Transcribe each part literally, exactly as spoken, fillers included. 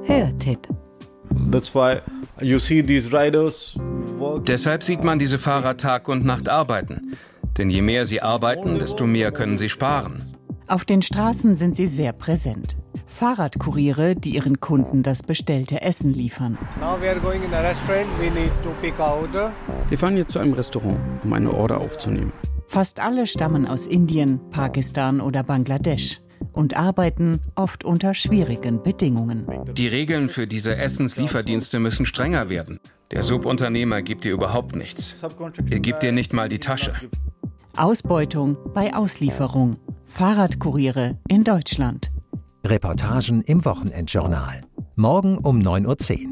Hörtipp. That's why you see these riders work. Deshalb sieht man diese Fahrer Tag und Nacht arbeiten. Denn je mehr sie arbeiten, desto mehr können sie sparen. Auf den Straßen sind sie sehr präsent. Fahrradkuriere, die ihren Kunden das bestellte Essen liefern. Wir fahren jetzt zu einem Restaurant, um eine Order aufzunehmen. Fast alle stammen aus Indien, Pakistan oder Bangladesch und arbeiten oft unter schwierigen Bedingungen. Die Regeln für diese Essenslieferdienste müssen strenger werden. Der Subunternehmer gibt dir überhaupt nichts. Er gibt dir nicht mal die Tasche. Ausbeutung bei Auslieferung. Fahrradkuriere in Deutschland. Reportagen im Wochenendjournal. Morgen um neun Uhr zehn.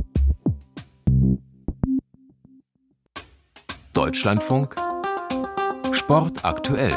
Deutschlandfunk Sport aktuell.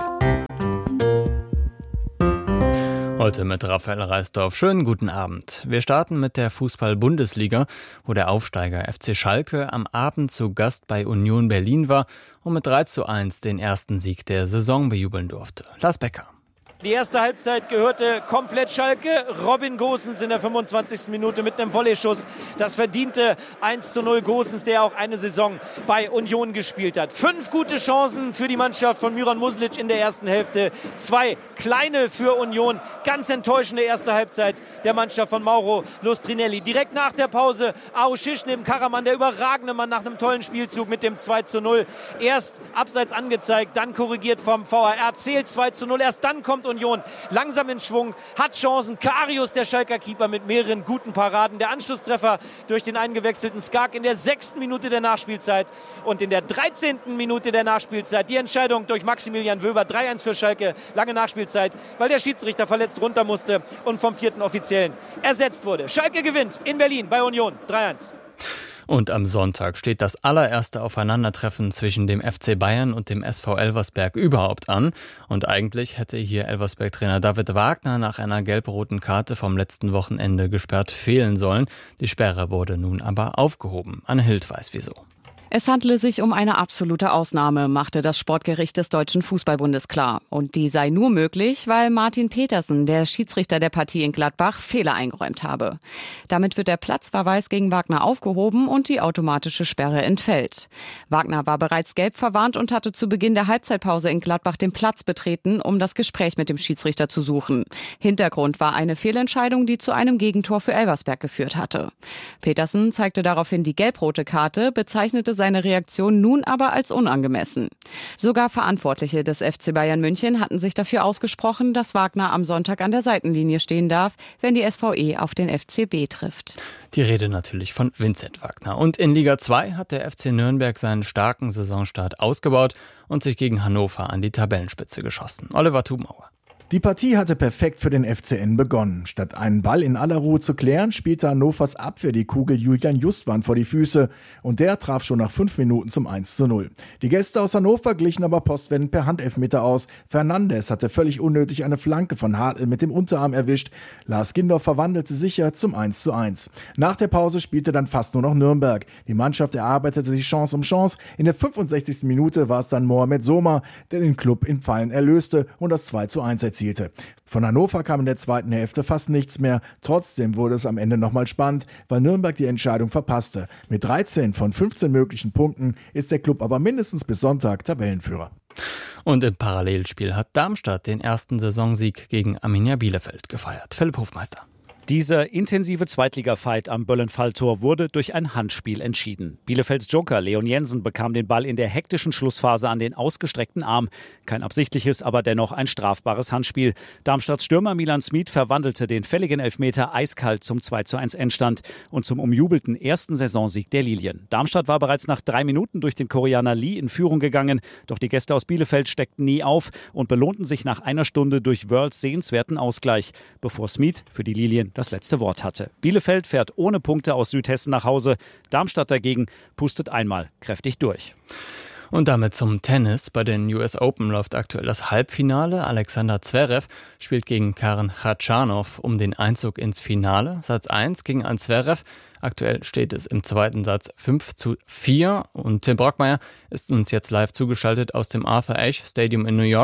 Heute mit Raphael Reisdorf. Schönen guten Abend. Wir starten mit der Fußball-Bundesliga, wo der Aufsteiger F C Schalke am Abend zu Gast bei Union Berlin war und mit drei zu eins den ersten Sieg der Saison bejubeln durfte. Lars Becker. Die erste Halbzeit gehörte komplett Schalke. Robin Gosens in der fünfundzwanzigsten Minute mit einem Volleyschuss. Das verdiente eins zu null Gosens, der auch eine Saison bei Union gespielt hat. Fünf gute Chancen für die Mannschaft von Miran Muslic in der ersten Hälfte. Zwei kleine für Union. Ganz enttäuschende erste Halbzeit der Mannschaft von Mauro Lustrinelli. Direkt nach der Pause Aouchiche neben Karaman, der überragende Mann nach einem tollen Spielzug mit dem zwei zu null. Erst abseits angezeigt, dann korrigiert vom V A R. Zählt zwei zu null. Erst dann kommt Union langsam in Schwung, hat Chancen. Karius, der Schalker Keeper, mit mehreren guten Paraden. Der Anschlusstreffer durch den eingewechselten Skak in der sechsten Minute der Nachspielzeit und in der dreizehnten Minute der Nachspielzeit die Entscheidung durch Maximilian Wöber. drei eins für Schalke, lange Nachspielzeit, weil der Schiedsrichter verletzt runter musste und vom vierten Offiziellen ersetzt wurde. Schalke gewinnt in Berlin bei Union drei eins. Und am Sonntag steht das allererste Aufeinandertreffen zwischen dem F C Bayern und dem S V Elversberg überhaupt an. Und eigentlich hätte hier Elversberg-Trainer David Wagner nach einer gelb-roten Karte vom letzten Wochenende gesperrt fehlen sollen. Die Sperre wurde nun aber aufgehoben. Anne Hild weiß wieso. Es handle sich um eine absolute Ausnahme, machte das Sportgericht des Deutschen Fußballbundes klar. Und die sei nur möglich, weil Martin Petersen, der Schiedsrichter der Partie in Gladbach, Fehler eingeräumt habe. Damit wird der Platzverweis gegen Wagner aufgehoben und die automatische Sperre entfällt. Wagner war bereits gelb verwarnt und hatte zu Beginn der Halbzeitpause in Gladbach den Platz betreten, um das Gespräch mit dem Schiedsrichter zu suchen. Hintergrund war eine Fehlentscheidung, die zu einem Gegentor für Elversberg geführt hatte. Petersen zeigte daraufhin die gelb-rote Karte, bezeichnete seine Reaktion nun aber als unangemessen. Sogar Verantwortliche des F C Bayern München hatten sich dafür ausgesprochen, dass Wagner am Sonntag an der Seitenlinie stehen darf, wenn die S V E auf den F C B trifft. Die Rede natürlich von Vincent Wagner. Und in Liga zwei hat der F C Nürnberg seinen starken Saisonstart ausgebaut und sich gegen Hannover an die Tabellenspitze geschossen. Oliver Thubauer. Die Partie hatte perfekt für den F C N begonnen. Statt einen Ball in aller Ruhe zu klären, spielte Hannovers Abwehr die Kugel Julian Justwan vor die Füße und der traf schon nach fünf Minuten zum eins zu null. Die Gäste aus Hannover glichen aber postwendend per Handelfmeter aus. Fernandes hatte völlig unnötig eine Flanke von Hartl mit dem Unterarm erwischt. Lars Gindorf verwandelte sicher zum eins zu eins. Nach der Pause spielte dann fast nur noch Nürnberg. Die Mannschaft erarbeitete sich Chance um Chance. In der fünfundsechzigsten Minute war es dann Mohamed Soma, der den Klub in Fallen erlöste und das zwei zu eins erzielte. Von Hannover kam in der zweiten Hälfte fast nichts mehr. Trotzdem wurde es am Ende nochmal spannend, weil Nürnberg die Entscheidung verpasste. Mit dreizehn von fünfzehn möglichen Punkten ist der Klub aber mindestens bis Sonntag Tabellenführer. Und im Parallelspiel hat Darmstadt den ersten Saisonsieg gegen Arminia Bielefeld gefeiert. Philipp Hofmeister. Dieser intensive Zweitliga-Fight am Böllenfalltor wurde durch ein Handspiel entschieden. Bielefelds Joker Leon Jensen bekam den Ball in der hektischen Schlussphase an den ausgestreckten Arm. Kein absichtliches, aber dennoch ein strafbares Handspiel. Darmstadts Stürmer Milan Smith verwandelte den fälligen Elfmeter eiskalt zum zwei zu eins Endstand und zum umjubelten ersten Saisonsieg der Lilien. Darmstadt war bereits nach drei Minuten durch den Koreaner Lee in Führung gegangen. Doch die Gäste aus Bielefeld steckten nie auf und belohnten sich nach einer Stunde durch Wörls sehenswerten Ausgleich, bevor Smith für die Lilien das letzte Wort hatte. Bielefeld fährt ohne Punkte aus Südhessen nach Hause. Darmstadt dagegen pustet einmal kräftig durch. Und damit zum Tennis. Bei den U S Open läuft aktuell das Halbfinale. Alexander Zverev spielt gegen Karen Khachanov um den Einzug ins Finale. Satz eins gegen an Zverev. Aktuell steht es im zweiten Satz fünf zu vier. Und Tim Brockmeier ist uns jetzt live zugeschaltet aus dem Arthur Ashe Stadium in New York.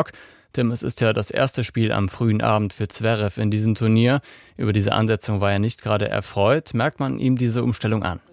Tim, es ist ja das erste Spiel am frühen Abend für Zverev in diesem Turnier. Über diese Ansetzung war er nicht gerade erfreut. Merkt man ihm diese Umstellung an?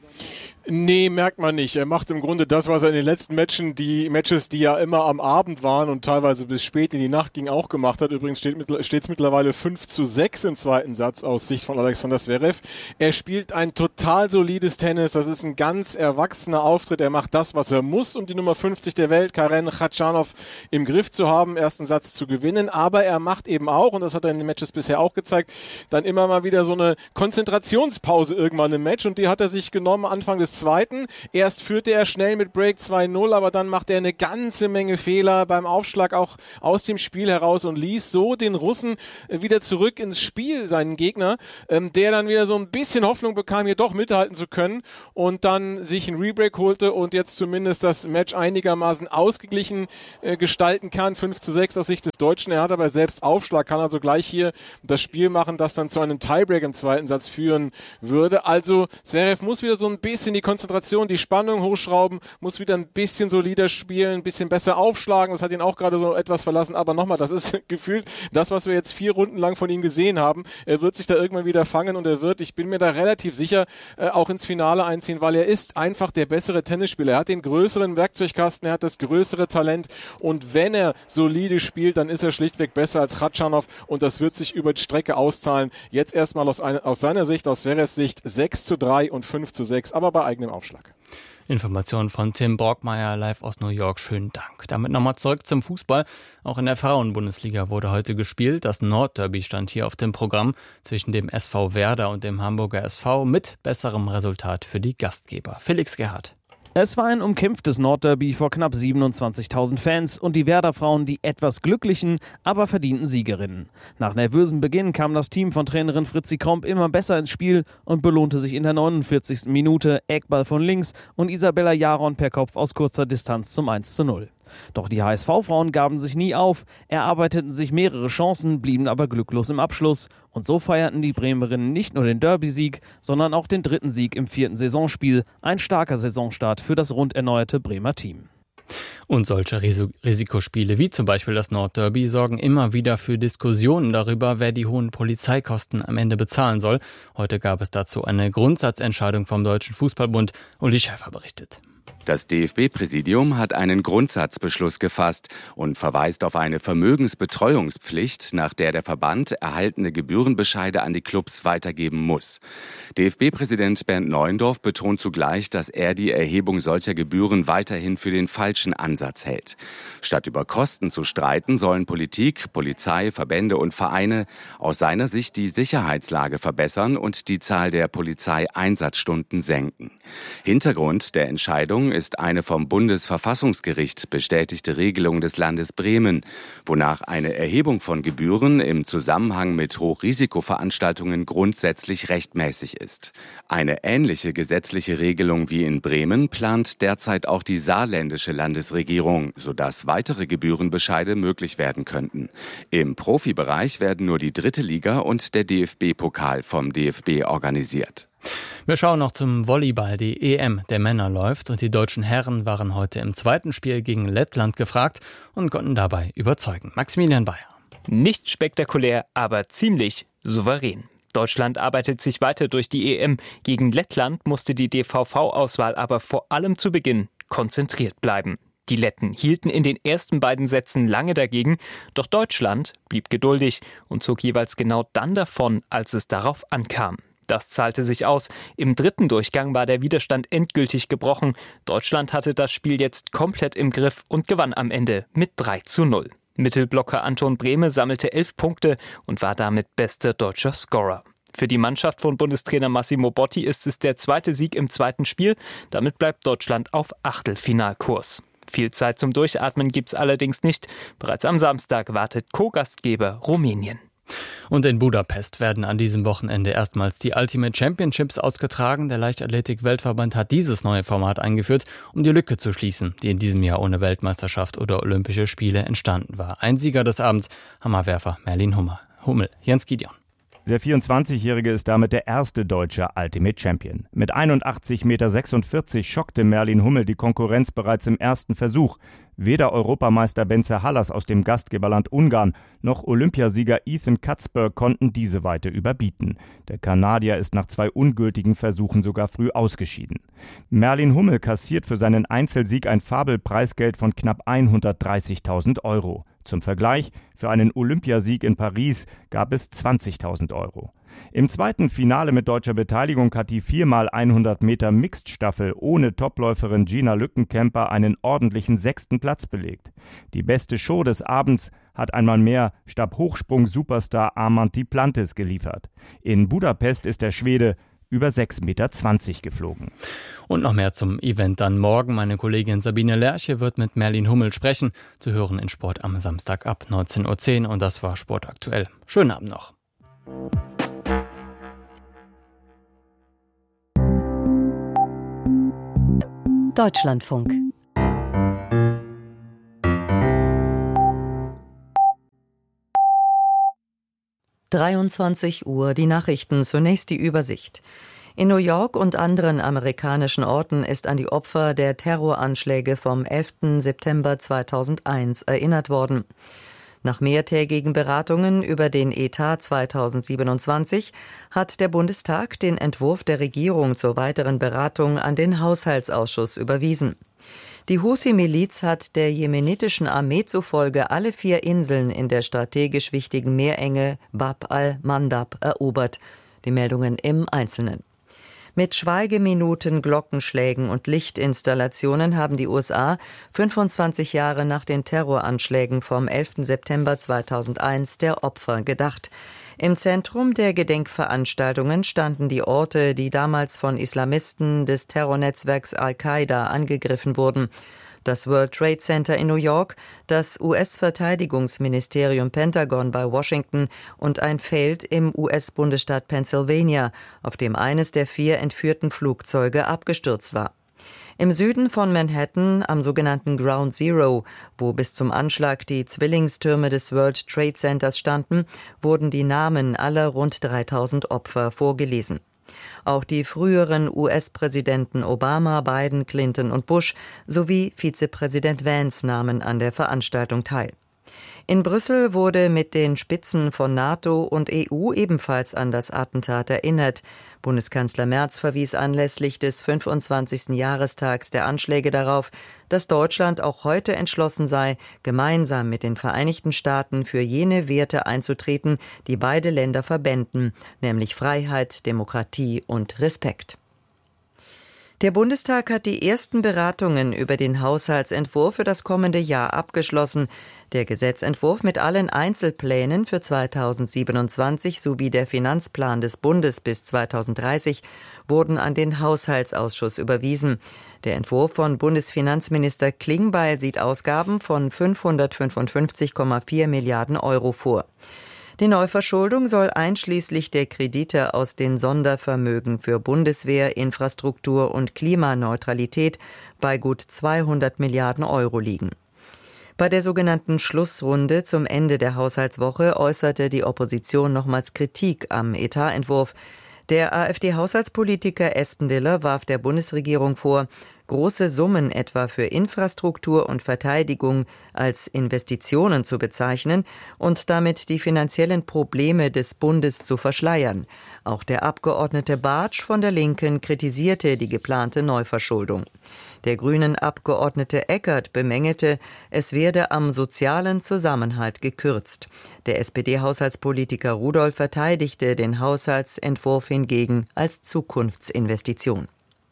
Nee, merkt man nicht. Er macht im Grunde das, was er in den letzten Matchen, die Matches, die ja immer am Abend waren und teilweise bis spät in die Nacht ging, auch gemacht hat. Übrigens steht es mittlerweile fünf zu sechs im zweiten Satz aus Sicht von Alexander Zverev. Er spielt ein total solides Tennis. Das ist ein ganz erwachsener Auftritt. Er macht das, was er muss, um die Nummer fünfzig der Welt, Karen Khachanov, im Griff zu haben, ersten Satz zu gewinnen. Aber er macht eben auch, und das hat er in den Matches bisher auch gezeigt, dann immer mal wieder so eine Konzentrationspause irgendwann im Match. Und die hat er sich genommen Anfang des zweiten. Erst führte er schnell mit Break zwei null, aber dann machte er eine ganze Menge Fehler beim Aufschlag auch aus dem Spiel heraus und ließ so den Russen wieder zurück ins Spiel, seinen Gegner, ähm, der dann wieder so ein bisschen Hoffnung bekam, hier doch mithalten zu können und dann sich einen Rebreak holte und jetzt zumindest das Match einigermaßen ausgeglichen äh, gestalten kann. fünf zu sechs aus Sicht des Deutschen. Er hat aber selbst Aufschlag, kann also gleich hier das Spiel machen, das dann zu einem Tiebreak im zweiten Satz führen würde. Also Zverev muss wieder so ein bisschen die Konzentration, die Spannung hochschrauben, muss wieder ein bisschen solider spielen, ein bisschen besser aufschlagen. Das hat ihn auch gerade so etwas verlassen. Aber nochmal, das ist gefühlt das, was wir jetzt vier Runden lang von ihm gesehen haben. Er wird sich da irgendwann wieder fangen und er wird, ich bin mir da relativ sicher, äh, auch ins Finale einziehen, weil er ist einfach der bessere Tennisspieler. Er hat den größeren Werkzeugkasten, er hat das größere Talent und wenn er solide spielt, dann ist er schlichtweg besser als Khachanov und das wird sich über die Strecke auszahlen. Jetzt erstmal aus, ein, aus seiner Sicht, aus Zverevs Sicht sechs zu drei und fünf zu sechs, aber bei eigenem Aufschlag. Informationen von Tim Borgmeier live aus New York. Schönen Dank. Damit nochmal zurück zum Fußball. Auch in der Frauen-Bundesliga wurde heute gespielt. Das Nordderby stand hier auf dem Programm zwischen dem S V Werder und dem Hamburger S V mit besserem Resultat für die Gastgeber. Felix Gerhardt. Es war ein umkämpftes Nordderby vor knapp siebenundzwanzigtausend Fans und die Werder-Frauen die etwas glücklichen, aber verdienten Siegerinnen. Nach nervösem Beginn kam das Team von Trainerin Fritzi Kromp immer besser ins Spiel und belohnte sich in der neunundvierzigsten Minute Eckball von links und Isabella Jaron per Kopf aus kurzer Distanz zum eins zu null. Doch die H S V-Frauen gaben sich nie auf, erarbeiteten sich mehrere Chancen, blieben aber glücklos im Abschluss. Und so feierten die Bremerinnen nicht nur den Derby-Sieg, sondern auch den dritten Sieg im vierten Saisonspiel. Ein starker Saisonstart für das rund erneuerte Bremer Team. Und solche Ris- Risikospiele wie zum Beispiel das Nordderby sorgen immer wieder für Diskussionen darüber, wer die hohen Polizeikosten am Ende bezahlen soll. Heute gab es dazu eine Grundsatzentscheidung vom Deutschen Fußballbund. Uli Schäfer berichtet. Das D F B-Präsidium hat einen Grundsatzbeschluss gefasst und verweist auf eine Vermögensbetreuungspflicht, nach der der Verband erhaltene Gebührenbescheide an die Clubs weitergeben muss. D F B-Präsident Bernd Neuendorf betont zugleich, dass er die Erhebung solcher Gebühren weiterhin für den falschen Ansatz hält. Statt über Kosten zu streiten, sollen Politik, Polizei, Verbände und Vereine aus seiner Sicht die Sicherheitslage verbessern und die Zahl der Polizeieinsatzstunden senken. Hintergrund der Entscheidung ist eine vom Bundesverfassungsgericht bestätigte Regelung des Landes Bremen, wonach eine Erhebung von Gebühren im Zusammenhang mit Hochrisikoveranstaltungen grundsätzlich rechtmäßig ist. Eine ähnliche gesetzliche Regelung wie in Bremen plant derzeit auch die saarländische Landesregierung, sodass weitere Gebührenbescheide möglich werden könnten. Im Profibereich werden nur die dritte Liga und der D F B-Pokal vom D F B organisiert. Wir schauen noch zum Volleyball. Die E M der Männer läuft und die deutschen Herren waren heute im zweiten Spiel gegen Lettland gefragt und konnten dabei überzeugen. Maximilian Bayer. Nicht spektakulär, aber ziemlich souverän. Deutschland arbeitet sich weiter durch die E M. Gegen Lettland musste die D V V-Auswahl aber vor allem zu Beginn konzentriert bleiben. Die Letten hielten in den ersten beiden Sätzen lange dagegen, doch Deutschland blieb geduldig und zog jeweils genau dann davon, als es darauf ankam. Das zahlte sich aus. Im dritten Durchgang war der Widerstand endgültig gebrochen. Deutschland hatte das Spiel jetzt komplett im Griff und gewann am Ende mit drei zu null. Mittelblocker Anton Brehme sammelte elf Punkte und war damit bester deutscher Scorer. Für die Mannschaft von Bundestrainer Massimo Botti ist es der zweite Sieg im zweiten Spiel. Damit bleibt Deutschland auf Achtelfinalkurs. Viel Zeit zum Durchatmen gibt's allerdings nicht. Bereits am Samstag wartet Co-Gastgeber Rumänien. Und in Budapest werden an diesem Wochenende erstmals die Ultimate Championships ausgetragen. Der Leichtathletik-Weltverband hat dieses neue Format eingeführt, um die Lücke zu schließen, die in diesem Jahr ohne Weltmeisterschaft oder Olympische Spiele entstanden war. Ein Sieger des Abends, Hammerwerfer Merlin Hummel. Jens Gideon. Der vierundzwanzigjährige ist damit der erste deutsche Ultimate Champion. Mit einundachtzig Komma sechsundvierzig Meter schockte Merlin Hummel die Konkurrenz bereits im ersten Versuch. Weder Europameister Bence Hallas aus dem Gastgeberland Ungarn noch Olympiasieger Ethan Cuthbert konnten diese Weite überbieten. Der Kanadier ist nach zwei ungültigen Versuchen sogar früh ausgeschieden. Merlin Hummel kassiert für seinen Einzelsieg ein Fabelpreisgeld von knapp hundertdreißigtausend Euro. Zum Vergleich, für einen Olympiasieg in Paris gab es zwanzigtausend Euro. Im zweiten Finale mit deutscher Beteiligung hat die vier mal hundert Meter Mixed-Staffel ohne Topläuferin Gina Lückenkämper einen ordentlichen sechsten Platz belegt. Die beste Show des Abends hat einmal mehr Stabhochsprung-Superstar Armand Duplantis geliefert. In Budapest ist der Schwede über sechs Komma zwanzig Meter geflogen. Und noch mehr zum Event dann morgen. Meine Kollegin Sabine Lerche wird mit Merlin Hummel sprechen. Zu hören in Sport am Samstag ab neunzehn Uhr zehn. Und das war Sport aktuell. Schönen Abend noch. Deutschlandfunk. dreiundzwanzig Uhr, die Nachrichten, zunächst die Übersicht. In New York und anderen amerikanischen Orten ist an die Opfer der Terroranschläge vom elften September zweitausendeins erinnert worden. Nach mehrtägigen Beratungen über den Etat zweitausendsiebenundzwanzig hat der Bundestag den Entwurf der Regierung zur weiteren Beratung an den Haushaltsausschuss überwiesen. Die Houthi-Miliz hat der jemenitischen Armee zufolge alle vier Inseln in der strategisch wichtigen Meerenge Bab al-Mandab erobert. Die Meldungen im Einzelnen. Mit Schweigeminuten, Glockenschlägen und Lichtinstallationen haben die U S A fünfundzwanzig Jahre nach den Terroranschlägen vom elften September zweitausendeins der Opfer gedacht. Im Zentrum der Gedenkveranstaltungen standen die Orte, die damals von Islamisten des Terrornetzwerks Al-Qaida angegriffen wurden. Das World Trade Center in New York, das U S-Verteidigungsministerium Pentagon bei Washington und ein Feld im U S-Bundesstaat Pennsylvania, auf dem eines der vier entführten Flugzeuge abgestürzt war. Im Süden von Manhattan, am sogenannten Ground Zero, wo bis zum Anschlag die Zwillingstürme des World Trade Centers standen, wurden die Namen aller rund dreitausend Opfer vorgelesen. Auch die früheren U S-Präsidenten Obama, Biden, Clinton und Bush sowie Vizepräsident Vance nahmen an der Veranstaltung teil. In Brüssel wurde mit den Spitzen von NATO und E U ebenfalls an das Attentat erinnert. Bundeskanzler Merz verwies anlässlich des fünfundzwanzigsten Jahrestags der Anschläge darauf, dass Deutschland auch heute entschlossen sei, gemeinsam mit den Vereinigten Staaten für jene Werte einzutreten, die beide Länder verbänden, nämlich Freiheit, Demokratie und Respekt. Der Bundestag hat die ersten Beratungen über den Haushaltsentwurf für das kommende Jahr abgeschlossen. Der Gesetzentwurf mit allen Einzelplänen für zweitausendsiebenundzwanzig sowie der Finanzplan des Bundes bis zweitausenddreißig wurden an den Haushaltsausschuss überwiesen. Der Entwurf von Bundesfinanzminister Klingbeil sieht Ausgaben von fünfhundertfünfundfünfzig Komma vier Milliarden Euro vor. Die Neuverschuldung soll einschließlich der Kredite aus den Sondervermögen für Bundeswehr, Infrastruktur und Klimaneutralität bei gut zweihundert Milliarden Euro liegen. Bei der sogenannten Schlussrunde zum Ende der Haushaltswoche äußerte die Opposition nochmals Kritik am Etatentwurf. Der AfD-Haushaltspolitiker Espendiller warf der Bundesregierung vor, große Summen etwa für Infrastruktur und Verteidigung als Investitionen zu bezeichnen und damit die finanziellen Probleme des Bundes zu verschleiern. Auch der Abgeordnete Bartsch von der Linken kritisierte die geplante Neuverschuldung. Der Grünen-Abgeordnete Eckert bemängelte, es werde am sozialen Zusammenhalt gekürzt. Der S P D-Haushaltspolitiker Rudolph verteidigte den Haushaltsentwurf hingegen als Zukunftsinvestition.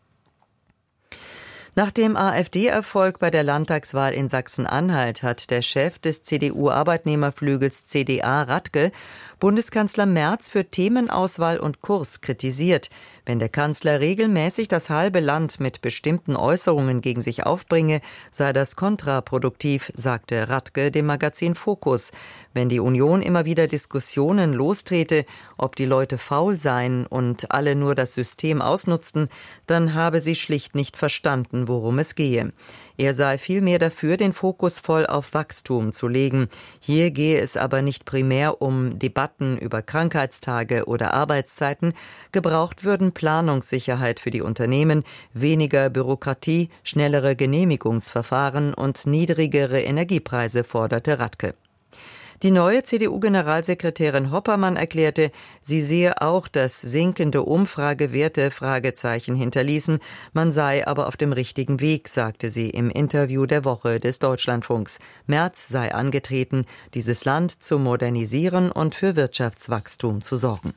Nach dem AfD-Erfolg bei der Landtagswahl in Sachsen-Anhalt hat der Chef des C D U-Arbeitnehmerflügels C D A, Radke, Bundeskanzler Merz für Themenauswahl und Kurs kritisiert. Wenn der Kanzler regelmäßig das halbe Land mit bestimmten Äußerungen gegen sich aufbringe, sei das kontraproduktiv, sagte Radke dem Magazin Focus. Wenn die Union immer wieder Diskussionen lostrete, ob die Leute faul seien und alle nur das System ausnutzten, dann habe sie schlicht nicht verstanden, worum es gehe. Er sei vielmehr dafür, den Fokus voll auf Wachstum zu legen. Hier gehe es aber nicht primär um Debatten über Krankheitstage oder Arbeitszeiten. Gebraucht würden Planungssicherheit für die Unternehmen, weniger Bürokratie, schnellere Genehmigungsverfahren und niedrigere Energiepreise, forderte Radke. Die neue C D U-Generalsekretärin Hoppermann erklärte, sie sehe auch, dass sinkende Umfragewerte Fragezeichen hinterließen. Man sei aber auf dem richtigen Weg, sagte sie im Interview der Woche des Deutschlandfunks. Merz sei angetreten, dieses Land zu modernisieren und für Wirtschaftswachstum zu sorgen.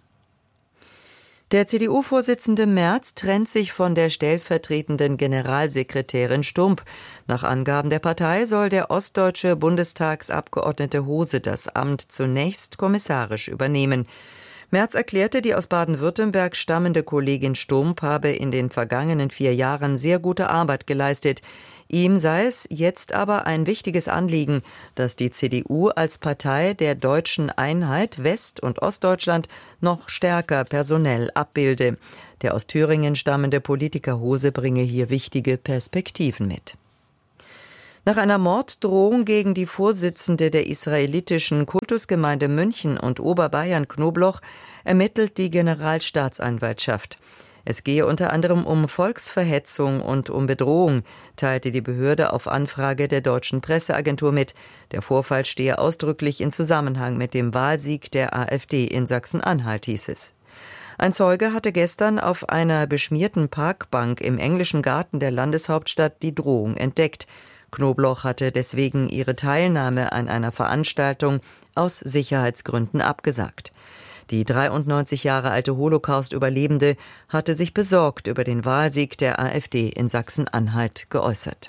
Der C D U-Vorsitzende Merz trennt sich von der stellvertretenden Generalsekretärin Stump. Nach Angaben der Partei soll der ostdeutsche Bundestagsabgeordnete Hose das Amt zunächst kommissarisch übernehmen. Merz erklärte, die aus Baden-Württemberg stammende Kollegin Stump habe in den vergangenen vier Jahren sehr gute Arbeit geleistet. Ihm sei es jetzt aber ein wichtiges Anliegen, dass die C D U als Partei der deutschen Einheit West- und Ostdeutschland noch stärker personell abbilde. Der aus Thüringen stammende Politiker Hose bringe hier wichtige Perspektiven mit. Nach einer Morddrohung gegen die Vorsitzende der israelitischen Kultusgemeinde München und Oberbayern Knobloch ermittelt die Generalstaatsanwaltschaft. Es gehe unter anderem um Volksverhetzung und um Bedrohung, teilte die Behörde auf Anfrage der deutschen Presseagentur mit. Der Vorfall stehe ausdrücklich in Zusammenhang mit dem Wahlsieg der AfD in Sachsen-Anhalt, hieß es. Ein Zeuge hatte gestern auf einer beschmierten Parkbank im englischen Garten der Landeshauptstadt die Drohung entdeckt. Knobloch hatte deswegen ihre Teilnahme an einer Veranstaltung aus Sicherheitsgründen abgesagt. Die dreiundneunzig Jahre alte Holocaust-Überlebende hatte sich besorgt über den Wahlsieg der AfD in Sachsen-Anhalt geäußert.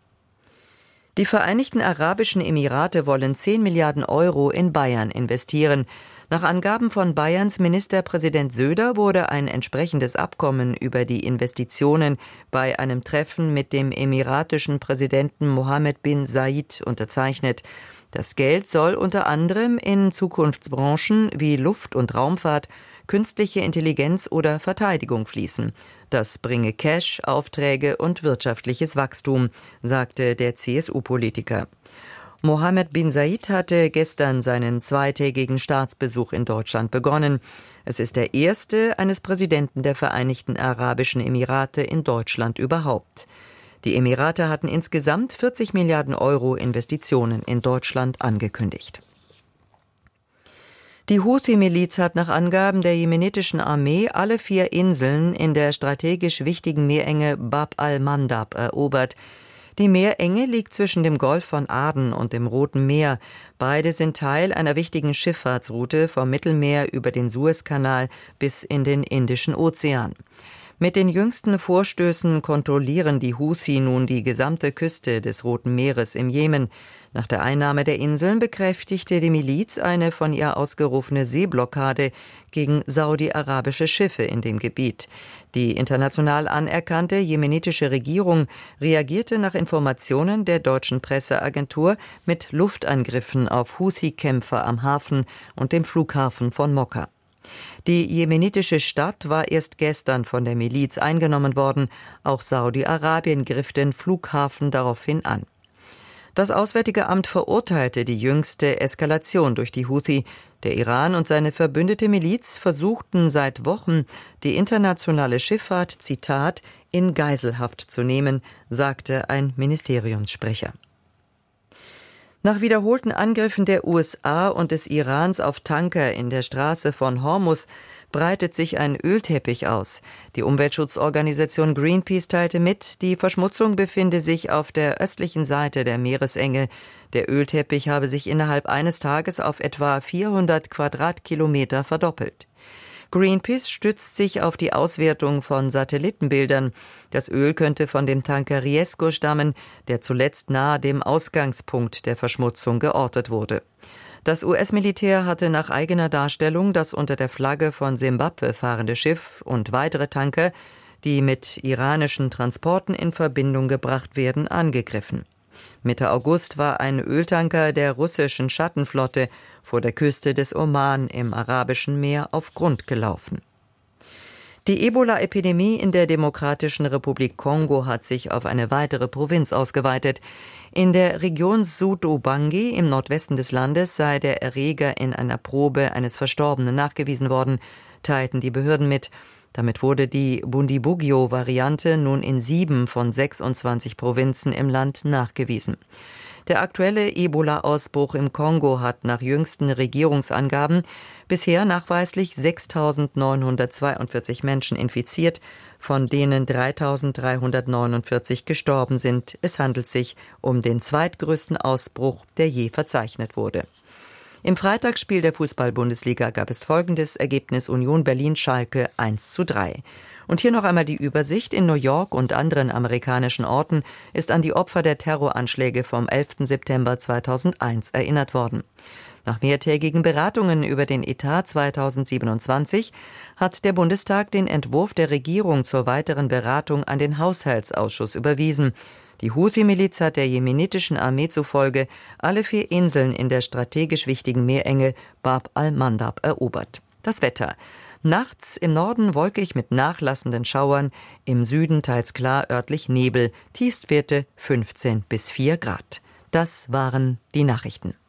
Die Vereinigten Arabischen Emirate wollen zehn Milliarden Euro in Bayern investieren. Nach Angaben von Bayerns Ministerpräsident Söder wurde ein entsprechendes Abkommen über die Investitionen bei einem Treffen mit dem emiratischen Präsidenten Mohammed bin Zayed unterzeichnet. Das Geld soll unter anderem in Zukunftsbranchen wie Luft- und Raumfahrt, künstliche Intelligenz oder Verteidigung fließen. Das bringe Cash, Aufträge und wirtschaftliches Wachstum, sagte der C S U-Politiker. Mohammed bin Zayed hatte gestern seinen zweitägigen Staatsbesuch in Deutschland begonnen. Es ist der erste eines Präsidenten der Vereinigten Arabischen Emirate in Deutschland überhaupt. Die Emirate hatten insgesamt vierzig Milliarden Euro Investitionen in Deutschland angekündigt. Die Houthi-Miliz hat nach Angaben der jemenitischen Armee alle vier Inseln in der strategisch wichtigen Meerenge Bab al-Mandab erobert. Die Meerenge liegt zwischen dem Golf von Aden und dem Roten Meer. Beide sind Teil einer wichtigen Schifffahrtsroute vom Mittelmeer über den Suezkanal bis in den Indischen Ozean. Mit den jüngsten Vorstößen kontrollieren die Houthi nun die gesamte Küste des Roten Meeres im Jemen. Nach der Einnahme der Inseln bekräftigte die Miliz eine von ihr ausgerufene Seeblockade gegen saudi-arabische Schiffe in dem Gebiet. Die international anerkannte jemenitische Regierung reagierte nach Informationen der deutschen Presseagentur mit Luftangriffen auf Houthi-Kämpfer am Hafen und dem Flughafen von Mokka. Die jemenitische Stadt war erst gestern von der Miliz eingenommen worden. Auch Saudi-Arabien griff den Flughafen daraufhin an. Das Auswärtige Amt verurteilte die jüngste Eskalation durch die Houthi. Der Iran und seine verbündete Miliz versuchten seit Wochen, die internationale Schifffahrt, Zitat, in Geiselhaft zu nehmen, sagte ein Ministeriumssprecher. Nach wiederholten Angriffen der U S A und des Irans auf Tanker in der Straße von Hormuz breitet sich ein Ölteppich aus. Die Umweltschutzorganisation Greenpeace teilte mit, die Verschmutzung befinde sich auf der östlichen Seite der Meeresenge. Der Ölteppich habe sich innerhalb eines Tages auf etwa vierhundert Quadratkilometer verdoppelt. Greenpeace stützt sich auf die Auswertung von Satellitenbildern. Das Öl könnte von dem Tanker Riesco stammen, der zuletzt nahe dem Ausgangspunkt der Verschmutzung geortet wurde. Das U S-Militär hatte nach eigener Darstellung das unter der Flagge von Simbabwe fahrende Schiff und weitere Tanker, die mit iranischen Transporten in Verbindung gebracht werden, angegriffen. Mitte August war ein Öltanker der russischen Schattenflotte vor der Küste des Oman im Arabischen Meer auf Grund gelaufen. Die Ebola-Epidemie in der Demokratischen Republik Kongo hat sich auf eine weitere Provinz ausgeweitet. In der Region Sud-Ubangi im Nordwesten des Landes sei der Erreger in einer Probe eines Verstorbenen nachgewiesen worden, teilten die Behörden mit. Damit wurde die Bundibugyo-Variante nun in sieben von sechsundzwanzig Provinzen im Land nachgewiesen. Der aktuelle Ebola-Ausbruch im Kongo hat nach jüngsten Regierungsangaben bisher nachweislich sechstausendneunhundertzweiundvierzig Menschen infiziert, von denen dreitausenddreihundertneunundvierzig gestorben sind. Es handelt sich um den zweitgrößten Ausbruch, der je verzeichnet wurde. Im Freitagsspiel der Fußball-Bundesliga gab es folgendes Ergebnis: Union Berlin-Schalke eins zu drei. Und hier noch einmal die Übersicht. In New York und anderen amerikanischen Orten ist an die Opfer der Terroranschläge vom elften September zweitausendeins erinnert worden. Nach mehrtägigen Beratungen über den Etat zweitausendsiebenundzwanzig hat der Bundestag den Entwurf der Regierung zur weiteren Beratung an den Haushaltsausschuss überwiesen. Die Houthi-Miliz hat der jemenitischen Armee zufolge alle vier Inseln in der strategisch wichtigen Meerenge Bab al-Mandab erobert. Das Wetter. Nachts im Norden wolkig mit nachlassenden Schauern, im Süden teils klar, örtlich Nebel, Tiefstwerte fünfzehn bis vier Grad. Das waren die Nachrichten.